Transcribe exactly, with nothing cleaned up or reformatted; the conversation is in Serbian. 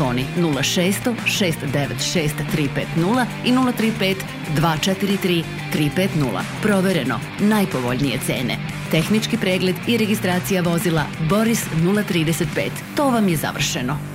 telefoni nula šest zero šest devet šest tri pet nula i nula tri pet dva četiri tri tri pet nula. Provereno, najpovoljnije cene. Tehnički pregled i registracija vozila Boris nula trideset pet. To vam je završeno.